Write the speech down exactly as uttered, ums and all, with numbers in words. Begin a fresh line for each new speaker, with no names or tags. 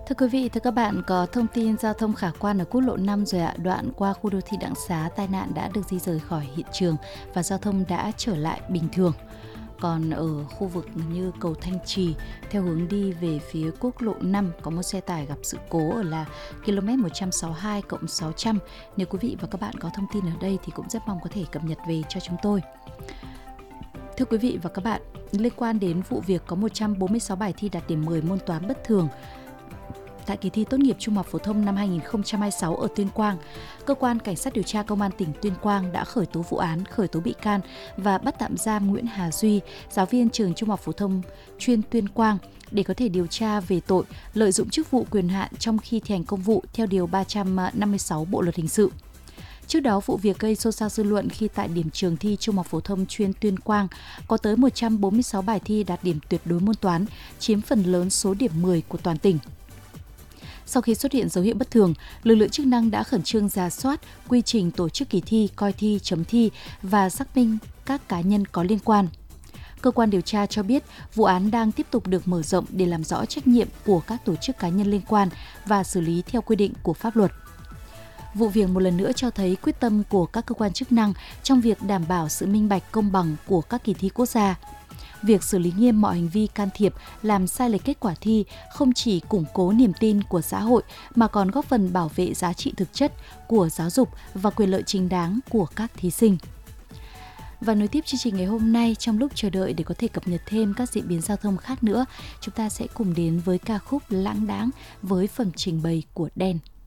Thưa quý vị, thưa các bạn, có thông tin giao thông khả quan ở quốc lộ năm rồi ạ. Đoạn qua khu đô thị Đặng Xá, tai nạn đã được di rời khỏi hiện trường và giao thông đã trở lại bình thường. Còn ở khu vực như cầu Thanh Trì, theo hướng đi về phía quốc lộ năm, có một xe tải gặp sự cố ở là ki lô mét một trăm sáu mươi hai cộng sáu trăm. Nếu quý vị và các bạn có thông tin ở đây thì cũng rất mong có thể cập nhật về cho chúng tôi. Thưa quý vị và các bạn, liên quan đến vụ việc có một trăm bốn mươi sáu bài thi đạt điểm mười môn toán bất thường tại kỳ thi tốt nghiệp trung học phổ thông năm hai nghìn không trăm hai mươi sáu ở Tuyên Quang, cơ quan cảnh sát điều tra công an tỉnh Tuyên Quang đã khởi tố vụ án, khởi tố bị can và bắt tạm giam Nguyễn Hà Duy, giáo viên trường trung học phổ thông chuyên Tuyên Quang để có thể điều tra về tội lợi dụng chức vụ quyền hạn trong khi thi hành công vụ theo điều ba trăm năm mươi sáu Bộ luật hình sự. Trước đó, vụ việc gây xôn xao dư luận khi tại điểm trường thi Trung học phổ thông chuyên Tuyên Quang có tới một trăm bốn mươi sáu bài thi đạt điểm tuyệt đối môn toán, chiếm phần lớn số điểm mười của toàn tỉnh. Sau khi xuất hiện dấu hiệu bất thường, lực lượng chức năng đã khẩn trương rà soát quy trình tổ chức kỳ thi, coi thi, chấm thi và xác minh các cá nhân có liên quan. Cơ quan điều tra cho biết vụ án đang tiếp tục được mở rộng để làm rõ trách nhiệm của các tổ chức cá nhân liên quan và xử lý theo quy định của pháp luật. Vụ việc một lần nữa cho thấy quyết tâm của các cơ quan chức năng trong việc đảm bảo sự minh bạch công bằng của các kỳ thi quốc gia. Việc xử lý nghiêm mọi hành vi can thiệp, làm sai lệch kết quả thi không chỉ củng cố niềm tin của xã hội mà còn góp phần bảo vệ giá trị thực chất của giáo dục và quyền lợi chính đáng của các thí sinh. Và nối tiếp chương trình ngày hôm nay, trong lúc chờ đợi để có thể cập nhật thêm các diễn biến giao thông khác nữa, chúng ta sẽ cùng đến với ca khúc Lãng Đãng với phần trình bày của Đen.